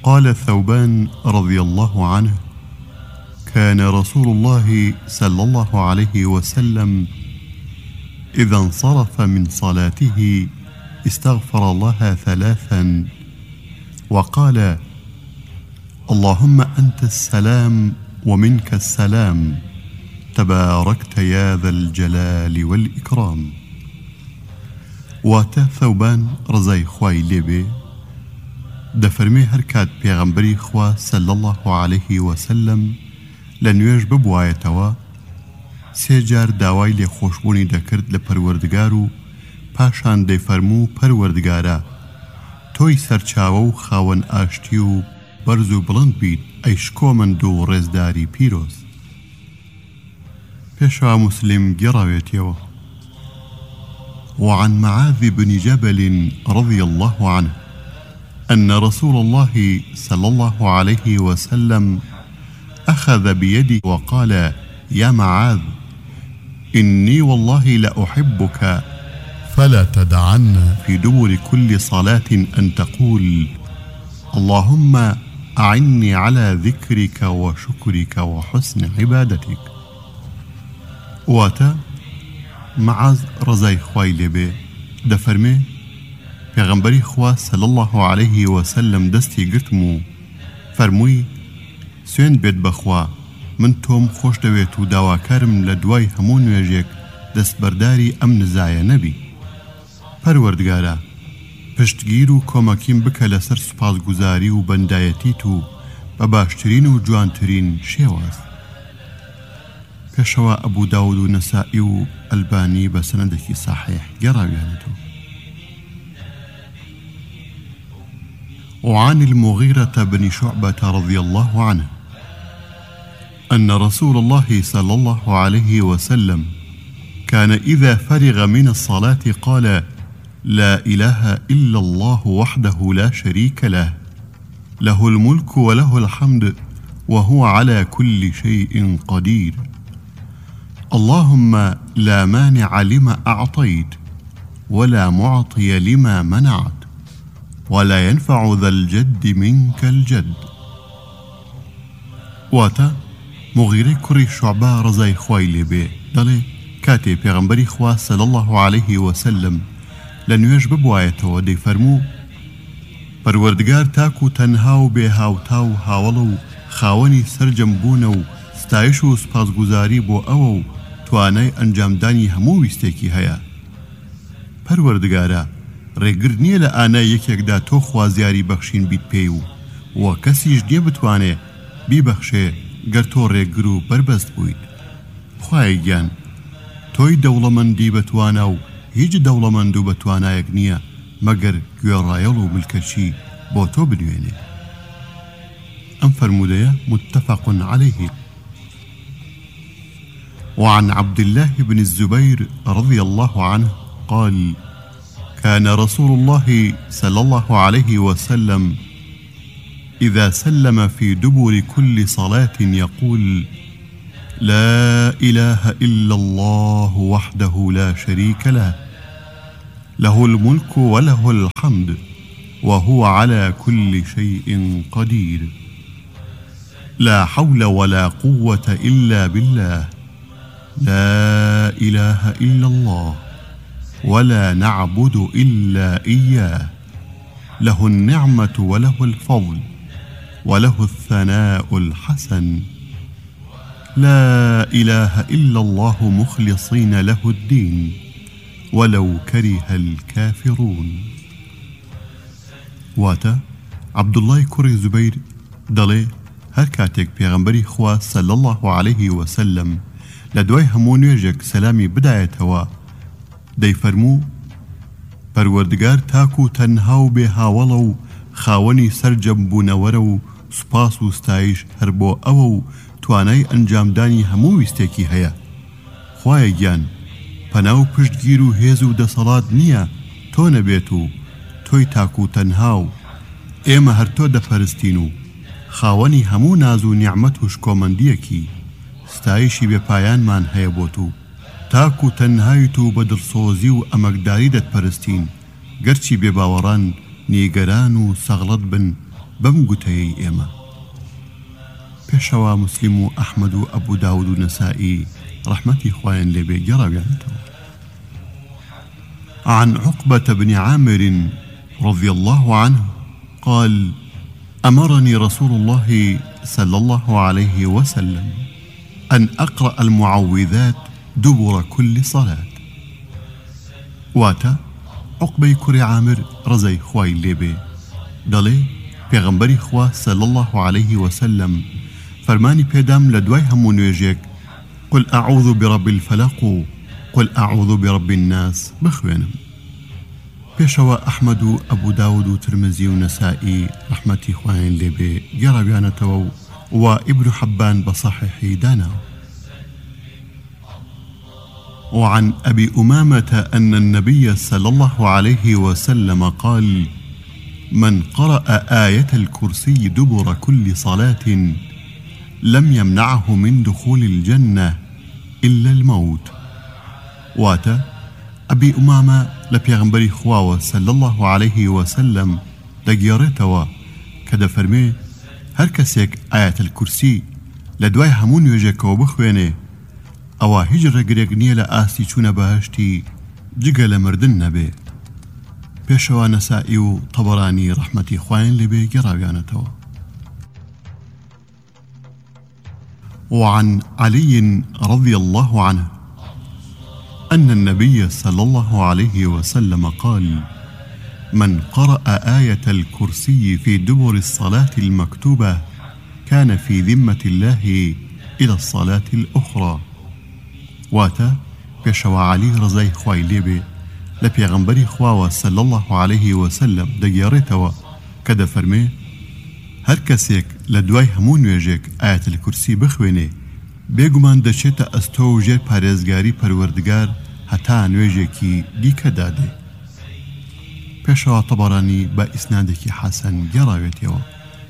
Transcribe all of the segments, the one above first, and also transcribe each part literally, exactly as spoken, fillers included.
قال ثوبان رضي الله عنه: كان رسول الله صلى الله عليه وسلم إذا انصرف من صلاته استغفر الله ثلاثا وقال: اللهم أنت السلام ومنك السلام تباركت يا ذا الجلال والإكرام. واتە ثەوبان ڕزای خوای لێبێ دەفەرمێ هەر کات پێغەمبەری خوا صلی الله عليه وسلم لە نوێژ ببوایەتەوە سێ جار داوای لێخۆشبوونی دەکرد لە پەروەردگار و پاشان دەیفەرموو: پەروەردگارە، تۆی سەرچاوە و خاوەن ئاشتی و بەرز و بڵند بیت ئەی شکۆمەند و ڕێزداری پیرۆز. پێشەوا موسلم گێڕاوێتیەوە: وعن معاذ بن جبل رضي الله عنه أن رسول الله صلى الله عليه وسلم أخذ بيدي وقال: يا معاذ، إني والله لأحبك فلا تدعن في دبر كل صلاة أن تقول: اللهم أعني على ذكرك وشكرك وحسن عبادتك. واتا معاذ رضای خوای لێبێ دەفەرمێ پێغەمبەری خوا صلی الله عليه وسلم دەستی گرتم و فەرمووی: سوێن بێت بەخوا، من تۆم خۆش دەوێت و داواکارم لە دوای هەموو نوێژێک دەستبەرداری ئەم نزایە نەبی. پەروەردگارە، پشتگیر و کۆمەکیم بکە لەسەر سوپاسگوزاری و بەندایەتیت و بە باشترین و جوانترین شێواز. پێشەوە ئەبوو داود و نەسائی و ئەلبانی بە سەنەدێکی صحیح گێڕاویانەتەوە. وعن المغيرة بن شعبة رضي الله عنه أن رسول الله صلى الله عليه وسلم كان إذا فرغ من الصلاة قال: لا إله إلا الله وحده لا شريك له، له الملك وله الحمد وهو على كل شيء قدير، اللهم لا مانع لما أعطيت ولا معطي لما منعت ولا ينفع ذا الجد منك الجد. واتا مغیرەی کوڕی شوعبە ڕزای خوای لێبێ دەڵێ کاتێ پێغەمبەری خوا صلی الله عليه وسلم لە نوێژ ببوایەتەوە دەیفەرموو: پەروەردگار تاک و تەنها و بێ هاوتا و هاوڵە و خاوەنی سەرجەم بوونە و ستایش و سپاسگوزاری بۆ ئەوە و توانای ئەنجامدانی هەموو ویستێکی هەیە. پەروەردگارە، ڕێگر نییە لە ئانای یەکێکدا تۆ خوازیاری بەخشین بیت پێی و وە کەسیش نییە بتوانێ بیبەخشێ گەر تۆ ڕێگر و بربەست بوویت. خوایە گیان، تۆی دەوڵەمەندی بەتوانە و هیچ دەوڵەمەند و بەتوانایەک نییە مەگەر گوێڕایەڵ و ملکەچی بۆ تۆ بنوێنێ. ئەم فەرمودەیە متفق عليه. وعن عبد الله بن الزبير رضي الله عنه قال: كان رسول الله صلى الله عليه وسلم إذا سلم في دبر كل صلاة يقول: لا إله إلا الله وحده لا شريك له، له الملك وله الحمد وهو على كل شيء قدير، لا حول ولا قوة إلا بالله، لا إله إلا الله ولا نعبد إلا إياه، له النعمة وله الفضل وله الثناء الحسن، لا إله إلا الله مخلصين له الدين ولو كره الكافرون. واتا عبد الله كري زبير دەڵێ هەر کاتێک پێغەمبەری خوا صلی الله عليه وسلم لە دوای هەموو نوێژێک سەلامی بدایەتەوە دەیفەرموو: پەروەردگار تاک و تەنها و بێ هاوڵە و خاوەنی سەرجەم بوونەوەرە و سوپاس و ستایش هەر بۆ ئەوە و توانای ئەنجامدانی هەموو ویستێکی هەیە. خوایە گیان، پەنا و پشتگیر و هێز و دەسەڵات نییە تۆ نەبێت و تۆی تاک و تەنها و ئێمە هەر تۆ دەپەرستین و خاوەنی هەموو ناز و نیعمەت و شکۆمەندیەکی ستایشی بێپایانمان هەیە بۆ تو، تاک و تەنهایت و بە دڵسۆزی و ئەمەکداری دەتپەرستین گەرچی بێباوەڕان نیگەران و سەغڵەت بن بەم گوتەیەی ئێمە. پێشەوە موسلیم و ئەحمەد و ئەبوو داود و نەسائی ڕەحمەتی خوایان لێبێ گەڕاویانەتەوە. عن عقبة بن عامر رضي الله عنه قال: أمرني رسول الله صلى الله عليه وسلم أن أقرأ المعوذات دبر كل صلاة. واتا عقبة كري عامر رزي خواي ليبي دلي پیغمبری خوا صلى الله عليه وسلم فرماني پێدام لدواي همو نوێژێک قل أعوذ برب الفلق قل أعوذ برب الناس بخوێنم. پێشەوە ئەحمەد و ئەبوو داود و ترمزی و نەسائی ڕەحمەتی خوایان لێبێ گەڕاویانەتەوە و ئیبن حەبان بصحيحی داناوە. وعن أبي أمامة أن النبي صلى الله عليه وسلم قال: من قرأ آية الكرسي دبر كل صلاة لم يمنعه من دخول الجنة إلا الموت. واتا أبي أمامة لبيغمبري خواوة صلى الله عليه وسلم دقيارتوا كدا فرمي هر كسيك آية الكرسي لدواي همون يجيكو بخويني أوا هجر قريقنية لآسي چون بهشتي جيقل مردن نبي. پێشەوە نەسائی و طەبەرانی ڕەحمەتی خوایان لێبێ گەڕاویانەتەوە. وعن علي رضي الله عنه أن النبي صلى الله عليه وسلم قال: من قرأ آية الكرسي في دبر الصلاة المكتوبة كان في ذمة الله إلى الصلاة الأخرى. واتا پێشەوە علی ڕزای خوای لێبێ لە پێغەمبەری خواوە صلى الله عليه وسلم دەگێڕێتەوە کە دەفەرمێ هەر کەسێک لە دوای هەموو نوێژێک ئایەتەل کورسی بخوێنێ بێگومان دەچێتە ئەستۆ و ژێر پارێزگاری پەروەردگار هەتا نوێژێکی دیکە دادێ. پێشەوە طەبەرانی بە ئیسنادێکی حەسەن گەڕاوێتەوە.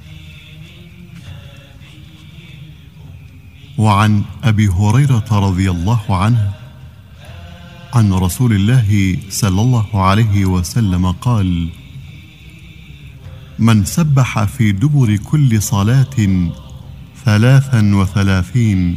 وعن أبي هريرة رضي الله عنه عن رسول الله صلى الله عليه وسلم قال: من سبح في دبر كل صلاة ثلاثا وثلاثين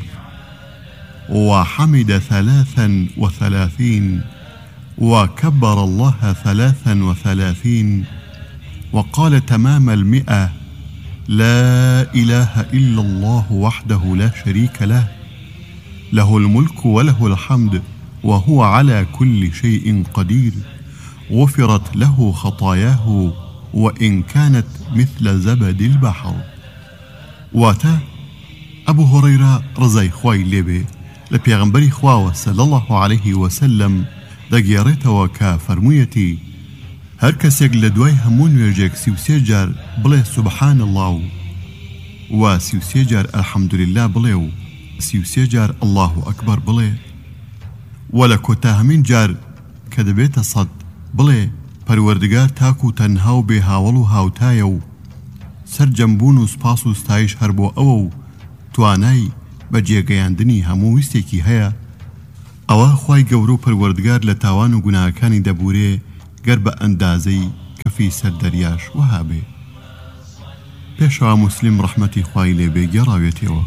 وحمد ثلاثا وثلاثين وكبر الله ثلاثا وثلاثين وقال تمام المئة لا إله إلا الله وحده لا شريك له له الملك وله الحمد وهو على كل شيء قدير غفرت له خطاياه وإن كانت مثل زبد البحر. واتا أبو هريرة رضي خوای لێبێ لە پێغەمبەری خواوە صلى الله عليه وسلم دەگێڕێتەوە کە فەرموویەتی هەر کەسێک لە دوای هەموو نوێژێک سی و سێ جار بڵێ سوبحان الله و سی و سێ جار الحەمدولله بڵێ و سی و سێ جار الله ئەکبەر بڵێ و لە کۆتا هەمین جار کە دەبێتە سەد بڵێ پەروەردگار تاک و تەنها و بێ هاوڵ و هاوتایە و سەرجەمبوون و سپاس و ستایش هەر بۆ ئەوە و توانای بە جێگەیاندنی هەموو ویستێکی هەیە ئەوە خوای گەورە و پەروەردگار لە تاوان و گوناهەکانی دەبورێ گەر بە ئەندازەی کەفی سەر دەریاش وەها بێ. پێشەوە موسلیم ڕەحمەتی خوای لێبێ گەڕاوێتەوە.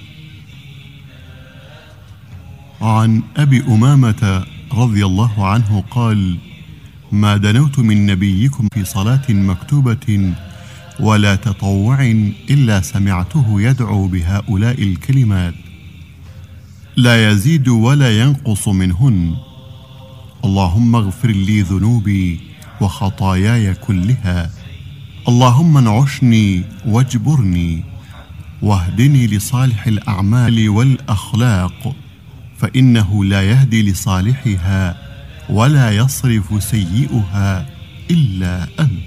عن أبي أمامة رضي الله عنه قال: ما دنوت من نبيكم في صلاة مكتوبة ولا تطوع إلا سمعته يدعو بهؤلاء الكلمات لا يزيد ولا ينقص منهن: اللهم اغفر لي ذنوبي وخطاياي كلها، اللهم انعشني واجبرني واهدني لصالح الأعمال والأخلاق فإنه لا يهدي لصالحها ولا يصرف سيئها إلا أنت.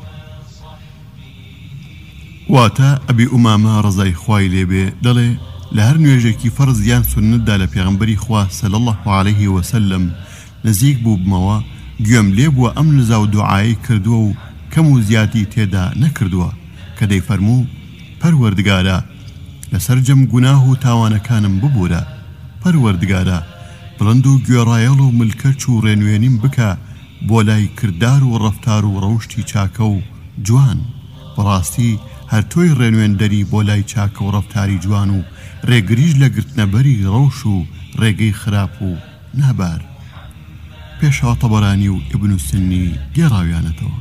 واتا أبي أمامة رضي خوای لێبێ دەڵێ لە هەر نوێژێکی فەرز یان سونەتدا لە پێغەمبەری خوا صلی الله عليه وسلم نزیک بوو بمەوە گوێم لێ بووە ئەم نزا و دوعایی کردووە و کەم و زیاتی تێدا نەکردووە کە دەیفەرموو پەروەردگارە لەسەر جەم گوناه و تاوانەکانم ببوورە، پەروەردگارە بڵند و گوێڕایەڵ و ملکەچ و ڕێنوێنیم بکە بۆ لای کردار و ڕەفتار و ڕەوشتی چاکە و جوان، بەڕاستی هەر تۆی ڕێنوێندەری بۆ لای چاکە و ڕەفتاری جوان و ڕێگریش لە گرتنەبەری ڕەوش و ڕێگەی خراپ و نابار. پێشەوە طەبەرانی و ئیبن سنی گێڕاویانەتەوە.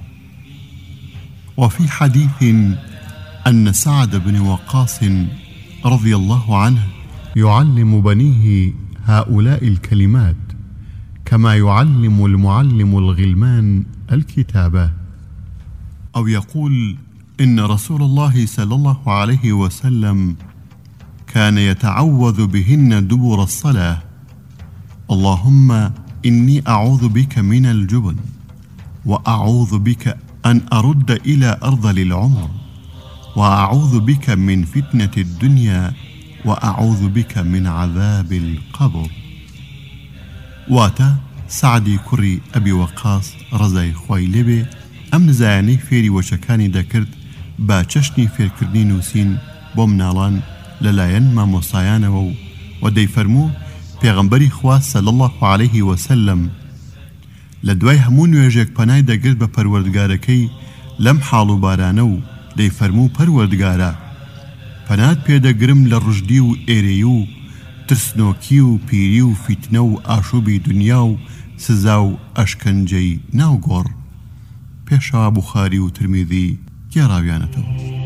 وفي حديث أن سعد بن وقاص رضي الله عنه يعلم بنيه هؤلاء الكلمات كما يعلم المعلم الغلمان الكتابة، أو يقول إن رسول الله صلى الله عليه وسلم كان يتعوذ بهن دبر الصلاة: اللهم إني أعوذ بك من الجبن، وأعوذ بك أن أرد إلى أرذل العمر، وأعوذ بك من فتنة الدنيا، وأعوذ بك من عذاب القبر. واتا سعدی کوڕی ئەبی وەقاس ڕەزای خوای لێبێ ئەم نزایانەی فێری وەشەکانی دەکرد با چەشنی فێرکردنی نووسین بۆ مناڵان لەلایەن مامۆستایانەوە و و دەیفەرموو پێغەمبەری خوا صلی الله عليه وسلم لە دوای هەموو نوێژێک پەنای دەگرت بە پەروەردگارەکەی لەم حاڵ و بارانە و دەیفەرموو پەروەردگارە پەنات پێدەگرم لە ڕژدی و ئێرەی و ترسنۆکی و پیری و فیتنە و ئاشوبی دنیا و سزا و ئەشکەنجەی ناوگۆڕ. پێشەوە بوخاری و ترمیذی گێڕاویانەتەوە.